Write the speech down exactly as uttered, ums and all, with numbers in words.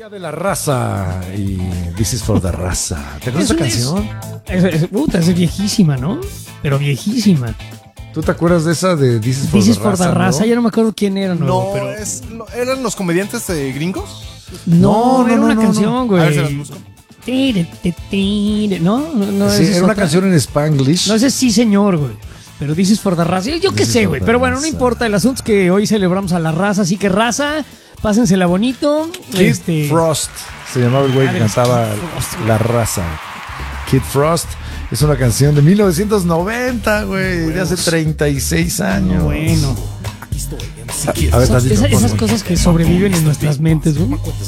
Día de la raza y This is for the raza. ¿Te acuerdas de esa canción? Es, es, puta, es viejísima, ¿no? Pero viejísima. ¿Tú te acuerdas de esa de This is for This the is for raza? the raza, ¿no? ya no me acuerdo quién era, ¿no? No, pero... es, ¿eran los comediantes eh, gringos? No, No, era no, una no, canción, no. güey. A ver, se las busco. Tire, te, tire, ¿no? No, no, Sí, esa es era una otra. canción en Spanglish. No sé si señor, güey. Pero This is for the raza. Yo, yo qué This is sé, for güey. the Pero bueno, no raza. importa. El asunto es que hoy celebramos a la raza. Así que raza, pásensela bonito. Kid este... Frost se llamaba el güey A que ver, cantaba Kid Frost. La raza. Kid Frost es una canción de mil novecientos noventa, güey, de hace treinta y seis años. Bueno. A, a ver, Son- tantito, esa- esas ponlo. cosas que sobreviven en nuestras mentes, güey.